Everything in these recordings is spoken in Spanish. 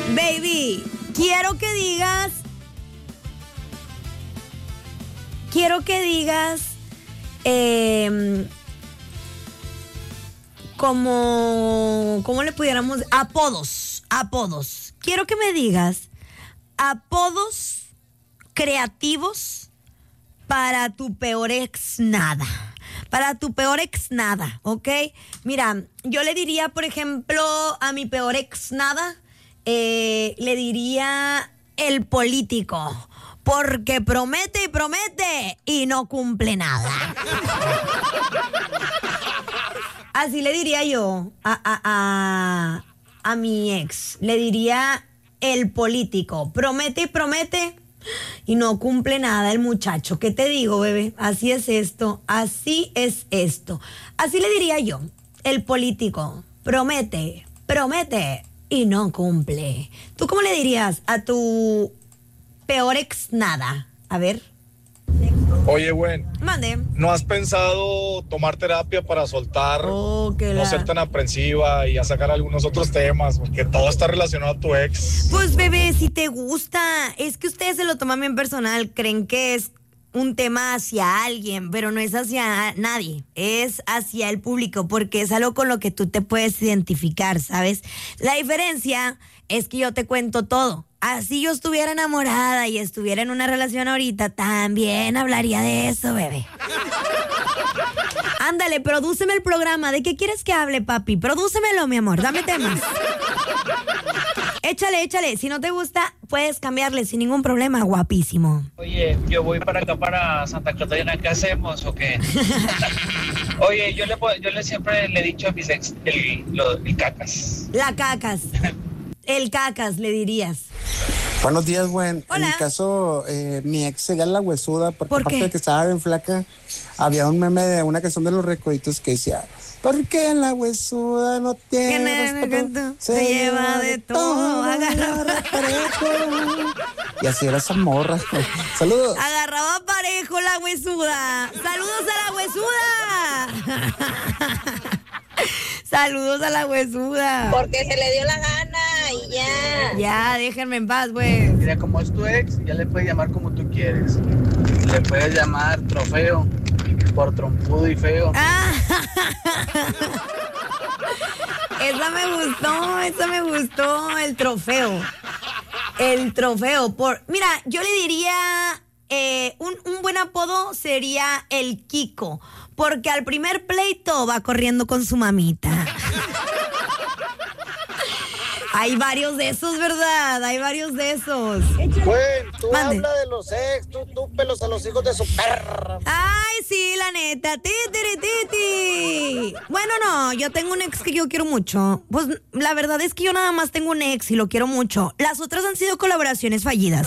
Baby, quiero que digas ¿cómo le pudiéramos? Apodos. Quiero que me digas apodos creativos para tu peor ex nada. ¿Ok? Mira, yo le diría, por ejemplo, a mi peor ex nada, le diría el político. Porque promete y promete y no cumple nada. Así le diría yo a mi ex. Le diría el político. Promete y promete y no cumple nada el muchacho. ¿Qué te digo, bebé? Así es esto. Así le diría yo. El político. Promete y no cumple. ¿Tú cómo le dirías a tu peor ex nada? A ver. Oye, Gwen, Mande. ¿no has pensado tomar terapia para soltar, no la... ser tan aprensiva y a sacar algunos otros temas? Porque todo está relacionado a tu ex. Pues, bebé, si te gusta, es que ustedes se lo toman bien personal, creen que es un tema hacia alguien, pero no es hacia nadie, es hacia el público, porque es algo con lo que tú te puedes identificar, ¿sabes? La diferencia es que yo te cuento todo. Así yo estuviera enamorada y estuviera en una relación ahorita, también hablaría de eso, bebé. Ándale, prodúceme el programa. ¿De qué quieres que hable, papi? Prodúcemelo, mi amor. Dame temas. Échale. Si no te gusta, puedes cambiarle sin ningún problema, guapísimo. Oye, yo voy para acá, para Santa Catarina. ¿Qué hacemos o qué? Oye, yo siempre le he dicho a mis ex el cacas. La cacas. El cacas, le dirías. Buenos días, güey. Hola. En mi caso, mi ex sería la huesuda, porque ¿Por aparte qué? de que estaba bien flaca, había un meme de una canción de Los Recoditos que decía: ¿por qué la huesuda no tiene respeto? Se lleva de todo, agarra parejo. Y así era esa morra. Saludos. Agarraba parejo la huesuda. ¡Saludos a la huesuda! Saludos a la huesuda. Porque se le dio la gana y ya. Ya, déjenme en paz, pues. Mira, como es tu ex, ya le puedes llamar como tú quieres. Le puedes llamar trofeo, por trompudo y feo. Esa me gustó, el trofeo. Mira, yo le diría, un buen apodo sería el Kiko, porque al primer pleito va corriendo con su mamita. Hay varios de esos, ¿verdad? Gwen, tú Mande. habla de los ex, tú túpelos a los hijos de su perra. Ay, sí, la neta. Titi. Bueno, no, yo tengo un ex que yo quiero mucho. Pues la verdad es que yo nada más tengo un ex y lo quiero mucho. Las otras han sido colaboraciones fallidas.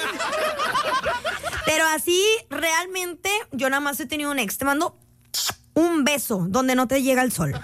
Pero así, realmente, yo nada más he tenido un ex. Te mando un beso donde no te llega el sol.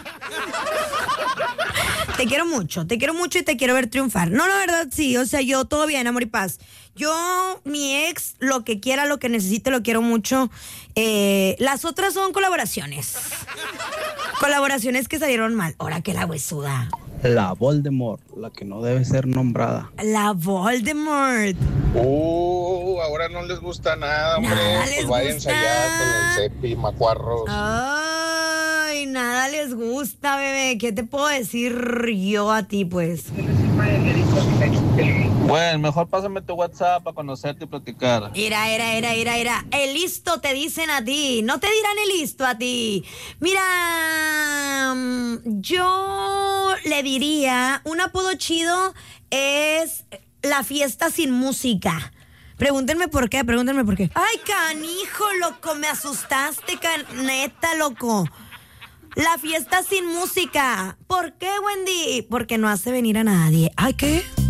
Te quiero mucho y te quiero ver triunfar. No, la verdad sí, o sea, yo todo bien, amor y paz. Yo, mi ex, lo que quiera, lo que necesite, lo quiero mucho. Las otras son colaboraciones. Colaboraciones que salieron mal. Ahora que la huesuda. La Voldemort, la que no debe ser nombrada. La Voldemort. Ahora no les gusta nada, hombre. Nada les Pues váyanse gusta. allá con el Cepi, macuarros. Ay, nada les gusta, bebé. ¿Qué te puedo decir yo a ti, pues? Bueno, mejor pásame tu WhatsApp para conocerte y platicar. Mira. El listo te dicen a ti. No te dirán el listo a ti. Mira, yo le diría, un apodo chido es la fiesta sin música. Pregúntenme por qué. Ay, canijo, loco, me asustaste, neta, loco. La fiesta sin música. ¿Por qué, Wendy? Porque no hace venir a nadie. Ay, ¿qué?